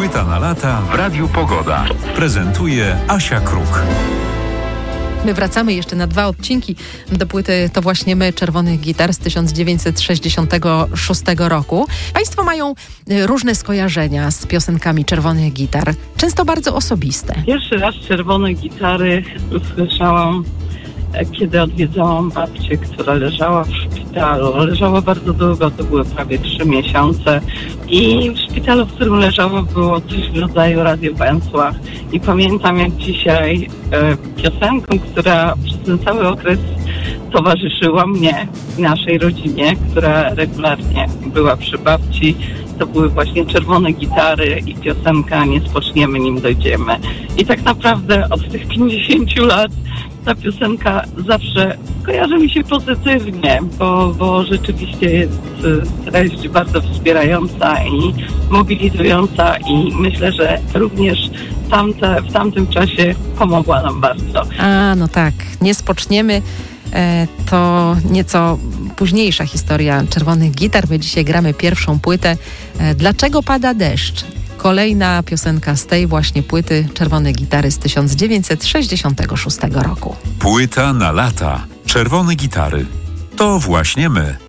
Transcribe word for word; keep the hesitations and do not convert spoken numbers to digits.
Płyta na lata w Radiu Pogoda. Prezentuje Asia Kruk. My wracamy jeszcze na dwa odcinki do płyty To właśnie my, Czerwonych Gitar z tysiąc dziewięćset sześćdziesiątego szóstego roku. Państwo mają różne skojarzenia z piosenkami Czerwonych Gitar, często bardzo osobiste. Pierwszy raz Czerwone Gitary usłyszałam, kiedy odwiedzałam babcię, która leżała w szpitalu. Leżała bardzo długo, to były prawie trzy miesiące i w szpitalu, w którym leżała, było coś w rodzaju radiowęzła. I pamiętam jak dzisiaj e, piosenką, która przez ten cały okres towarzyszyła mnie i naszej rodzinie, która regularnie była przy babci, to były właśnie Czerwone Gitary i piosenka Nie spoczniemy, nim dojdziemy. I tak naprawdę od tych pięćdziesięciu lat ta piosenka zawsze kojarzy mi się pozytywnie, bo, bo rzeczywiście jest treść bardzo wspierająca i mobilizująca i myślę, że również tamte, w tamtym czasie pomogła nam bardzo. A, no tak, Nie spoczniemy. To nieco późniejsza historia Czerwonych Gitar. My dzisiaj gramy pierwszą płytę. Dlaczego pada deszcz? Kolejna piosenka z tej właśnie płyty Czerwone Gitary z tysiąc dziewięćset sześćdziesiątego szóstego roku. Płyta na lata. Czerwone Gitary. To właśnie my.